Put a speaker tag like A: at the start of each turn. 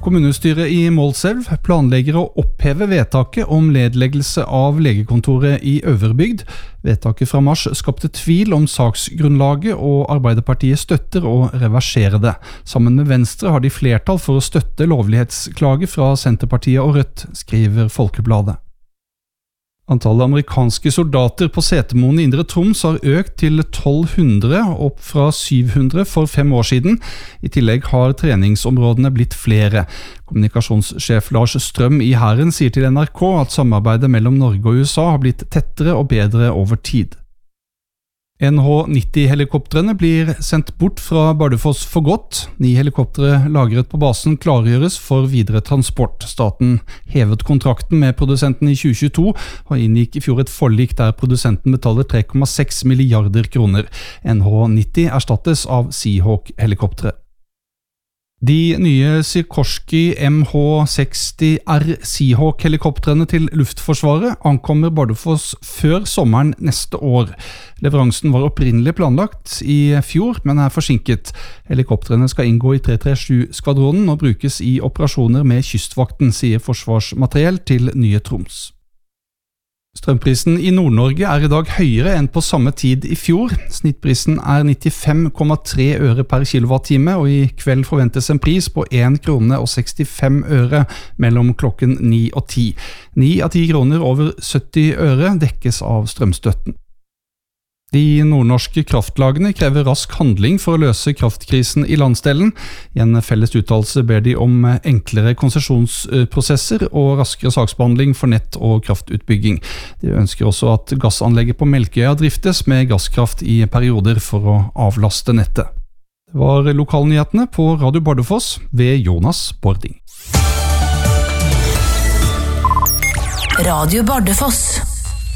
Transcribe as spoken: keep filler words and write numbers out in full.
A: Kommunestyret i Målselv planlegger å oppheve vedtaket om nedleggelse av legekontoret i Øverbygd. Vedtaket fra mars skapte tvil om saksgrunnlaget, og Arbeiderpartiet støtter å reversere det. Sammen med Venstre har de flertall for å støtte lovlighetsklage fra Senterpartiet og Rødt, skriver Folkebladet. Antallet amerikanske soldater på Setermoen i Indre Troms har økt til tolv hundre, opp fra syv hundre for fem år siden. I tillegg har treningsområdene blitt flere. Kommunikasjonssjef Lars Strøm i Hæren sier til N R K at samarbeidet mellom Norge og U S A har blitt tettere og bedre over tid. N H nitti-helikoptrene blir sendt bort fra Bardufoss for godt. Ni helikoptre lagret på basen klargjøres for videre transport. Staten hevet kontrakten med produsenten i tjue tjueto, og inngikk i fjor et forlik der produsenten betaler tre komma seks milliarder kroner. N H nitti erstattes av Seahawk-helikoptre. De nye Sikorsky M H seksti R Seahawk-helikoptrene til Luftforsvaret ankommer Bardufoss før sommeren neste år. Leveransen var opprinnelig planlagt i fjor, men er forsinket. Helikoptrene skal inngå i tre tre sju-skvadronen og brukes i operasjoner med Kystvakten, sier Forsvarsmateriell til Nye Troms. Strømprisen i Nord-Norge er i dag høyere enn på samme tid i fjor. Snittprisen er nittifem komma tre øre per kilowattime, og i kveld forventes en pris på én krone og sekstifem øre mellom klokken ni og ti. Ni av ti kroner over sytti øre dekkes av strømstøtten. De nordnorske kraftlagene krever rask handling for å løse kraftkrisen i landsdelen. I en felles uttalelse ber de om enklere konsesjonsprosesser og raskere saksbehandling for nett- og kraftutbygging. De ønsker også at gassanlegget på Melkøya driftes med gasskraft i perioder for å avlaste nettet. Det var lokalnyhetene på Radio Bardufoss ved Jonas Bording.
B: Radio Bardufoss.